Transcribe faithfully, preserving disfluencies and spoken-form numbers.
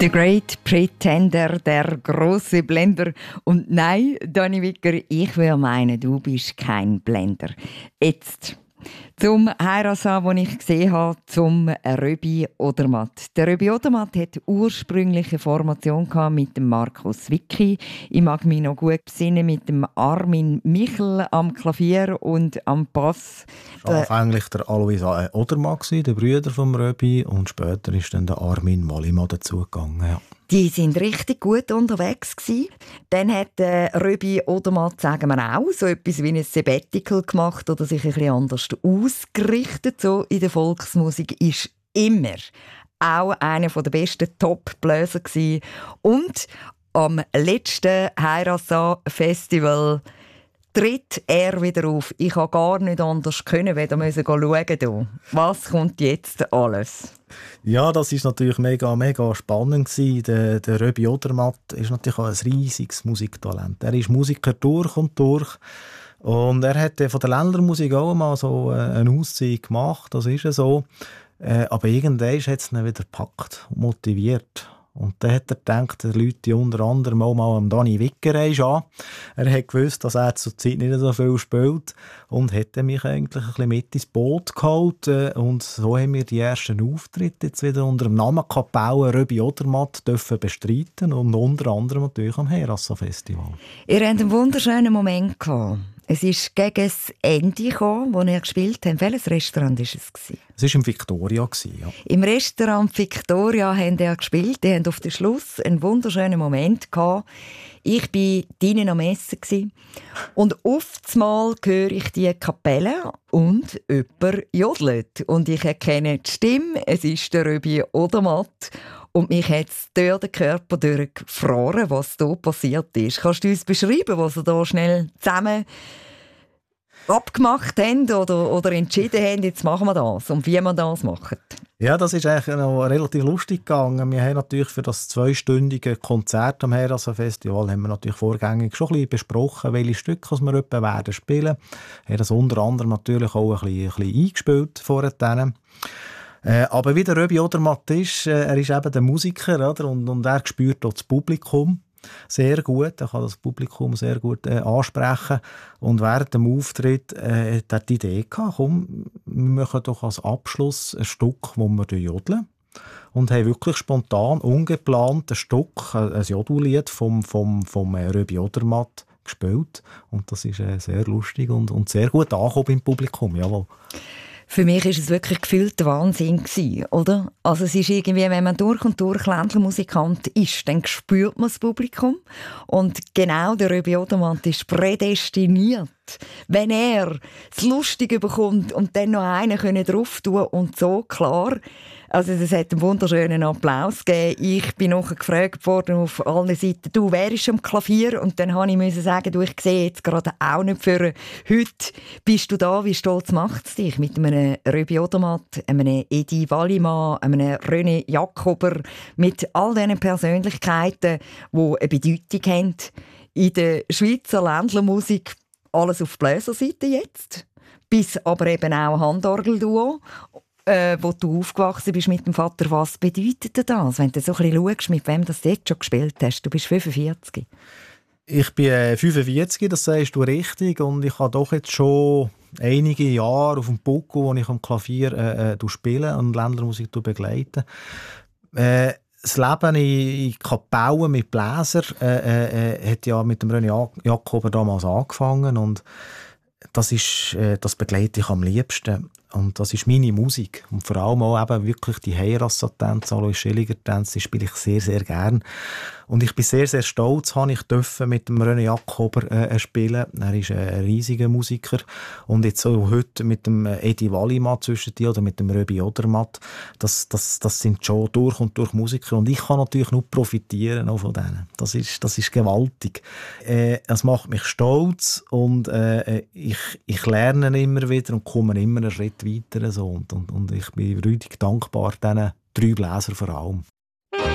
The Great Pretender, der grosse Blender. Und nein, Dani Wicker, ich würde meinen, du bist kein Blender. Jetzt zum Heirasan, den ich gesehen habe, zum Röbi Odermatt. Der Röbi Odermatt hatte ursprünglich eine Formation mit dem Markus Wicki. Ich mag mich noch gut besinnen mit dem Armin Michel am Klavier und am Bass. Das war anfänglich der Alois Odermatt, der Bruder vom Röbi, und später ist dann der Armin Wallimann dazugegangen. Ja. Die sind richtig gut unterwegs gewesen. Dann hat äh, Röbi Odermatt, sagen wir auch, so etwas wie ein Sabbatical gemacht oder sich ein bisschen anders ausgerichtet. So in der Volksmusik ist immer auch einer der besten Top-Bläser gewesen. Und am letzten Heirasan-Festival tritt er wieder auf. Ich konnte gar nicht anders können, weder müssen schauen. Was kommt jetzt alles? Ja, das ist natürlich mega, mega spannend gewesen. Der, der Röbi Odermatt ist natürlich auch ein riesiges Musiktalent. Er ist Musiker durch und durch. Und er hat von der Ländlermusik auch mal so eine Auszeit gemacht. Das ist ja so. Aber irgendwann hat es ihn wieder gepackt und motiviert. Und dann hat er gedacht, er Leute unter anderem auch mal am Dani Wicker an. Er hat gewusst, dass er zur Zeit nicht so viel spielt und hat mich eigentlich ein bisschen mit ins Boot geholt. Und so haben wir die ersten Auftritte jetzt wieder unter dem Namen Kapelle Röbi Odermatt dürfen bestreiten und unter anderem natürlich am Heirasan-Festival. Ihr hattet einen wunderschönen Moment gehabt. Es ist gegen das Ende gekommen, wo ihr gespielt habt. Welches Restaurant war es? Es war im Victoria. Ja. Im Restaurant Victoria haben ihr gespielt. Ihr habt auf den Schluss einen wunderschönen Moment gehabt. Ich war drinnen am Essen. Und auf einmal höre ich die Kapelle und jemand jodelt. Und ich erkenne die Stimme. Es ist der Röbi Odermatt. Und mich hat es durch den Körper durchgefroren, was hier passiert ist. Kannst du uns beschreiben, was ihr da schnell zusammen abgemacht haben oder, oder entschieden haben, jetzt machen wir das und wie wir das machen? Ja, das ist eigentlich noch relativ lustig gegangen. Wir haben natürlich für das zweistündige Konzert am Heirasan-Festival haben wir natürlich vorgängig schon ein bisschen besprochen, welche Stücke wir etwa werden spielen. Wir haben das unter anderem natürlich auch ein bisschen, ein bisschen eingespielt vorher. Äh, aber wie der Röbi Odermatt ist, äh, er ist eben der Musiker, oder? Und, und er spürt auch das Publikum sehr gut. Er kann das Publikum sehr gut äh, ansprechen. Und während dem Auftritt äh, hat er die Idee gehabt, komm, wir machen doch als Abschluss ein Stück, wo wir jodeln. Und haben wirklich spontan, ungeplant ein Stück, ein Jodellied vom, vom, vom Röbi Odermatt gespielt. Und das ist äh, sehr lustig und, und sehr gut angekommen im Publikum, jawohl. Für mich war es wirklich gefühlt Wahnsinn, oder? Also es ist irgendwie, wenn man durch und durch Ländlermusikant ist, dann spürt man das Publikum. Und genau der Röbi Odermatt ist prädestiniert, wenn er das Lustige bekommt und dann noch einen drauf tun und so klar. Also es hat einen wunderschönen Applaus gegeben. Ich bin nachher gefragt worden auf allen Seiten, du, wer ist am Klavier? Und dann musste ich sagen, du, ich sehe jetzt gerade auch nicht für heute. Bist du da? Wie stolz macht es dich? Mit einem Röbi Odermatt, einem Edi Wallimann, einem René Jakober, mit all diesen Persönlichkeiten, die eine Bedeutung haben in der Schweizer Ländlermusik. Alles auf Bläserseite jetzt, bis aber eben auch Handorgelduo. Äh, wo du aufgewachsen bist mit dem Vater, was bedeutet dir das, wenn du so ein bisschen schaust, mit wem du jetzt schon gespielt hast? Du bist fünfundvierzig. Ich bin äh, fünfundvierzig, das sagst du richtig, und ich habe doch jetzt schon einige Jahre auf dem Buckel, wo ich am Klavier äh, äh, spiele und Ländlermusik begleite. Äh, das Leben in, in Kapellen mit Bläser äh, äh, hat ja mit dem René Jakober damals angefangen, und das, ist, äh, das begleite ich am liebsten. Und das ist meine Musik. Und vor allem auch eben wirklich die Heirasan-Tänze, Alois Schilliger-Tänze, die spiele ich sehr, sehr gern. Und ich bin sehr, sehr stolz, habe ich dürfen mit dem René Jakober äh, spielen. Er ist ein riesiger Musiker. Und jetzt so heute mit dem Edi Wallimann zwischen die oder mit dem Röbi Odermatt, das, das, das sind schon durch und durch Musiker. Und ich kann natürlich nur profitieren auch von denen. Das ist, das ist gewaltig. Äh, es macht mich stolz, und äh, ich, ich lerne immer wieder und komme immer einen Schritt weiter. So. Und, und, und ich bin rüdig dankbar diesen drei Bläsern vor allem.